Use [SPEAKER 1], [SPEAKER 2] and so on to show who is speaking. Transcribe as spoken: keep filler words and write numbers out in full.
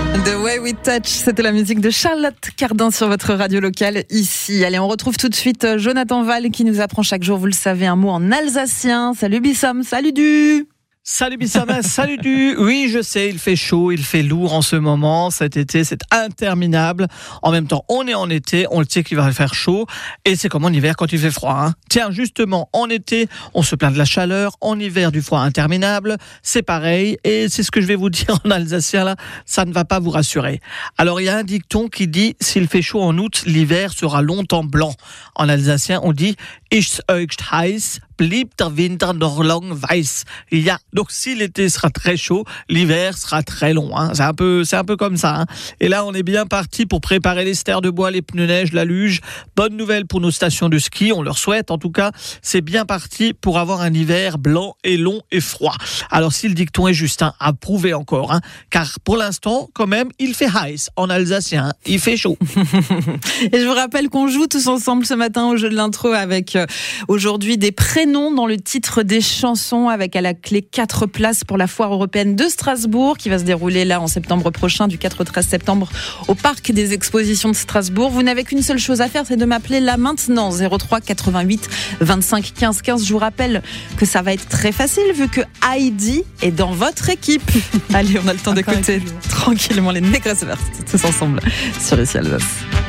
[SPEAKER 1] The Way We Touch, c'était la musique de Charlotte Cardin sur votre radio locale ici. Allez, on retrouve tout de suite Jonathan Val qui nous apprend chaque jour, vous le savez, un mot en alsacien. Salut Bissam, salut du...
[SPEAKER 2] Salut Bissama, salut du... Oui, je sais, il fait chaud, il fait lourd en ce moment. Cet été, c'est interminable. En même temps, on est en été, on le sait qu'il va faire chaud. Et c'est comme en hiver quand il fait froid. Hein. Tiens, justement, en été, on se plaint de la chaleur. En hiver, du froid interminable. C'est pareil. Et c'est ce que je vais vous dire en alsacien, là. Ça ne va pas vous rassurer. Alors, il y a un dicton qui dit « S'il fait chaud en août, l'hiver sera longtemps blanc ». En alsacien, on dit « Ich's eucht heiß, blieb der Winter noch lang weiß ». Il y a donc si l'été sera très chaud, l'hiver sera très long. Hein. C'est un peu, c'est un peu comme ça. Hein. Et là, on est bien parti pour préparer les stères de bois, les pneus neige, la luge. Bonne nouvelle pour nos stations de ski. On leur souhaite, en tout cas, c'est bien parti pour avoir un hiver blanc et long et froid. Alors, si le dicton est juste, hein, à prouver encore, hein, car pour l'instant, quand même, il fait heiß en alsacien. Hein. Il fait chaud.
[SPEAKER 1] Et je vous rappelle qu'on joue tous ensemble ce matin au jeu de l'intro avec euh, aujourd'hui des prénoms dans le titre des chansons, avec à la clé quatre places pour la foire européenne de Strasbourg qui va se dérouler là en septembre prochain, du quatre au treize septembre au parc des expositions de Strasbourg. Vous n'avez qu'une seule chose à faire, c'est de m'appeler là maintenant, zéro trois quatre-vingt-huit vingt-cinq quinze quinze. Je vous rappelle que ça va être très facile vu que Heidi est dans votre équipe. Allez, on a le temps d'écouter tranquillement les Négresses Vertes tous ensemble sur les Alsace.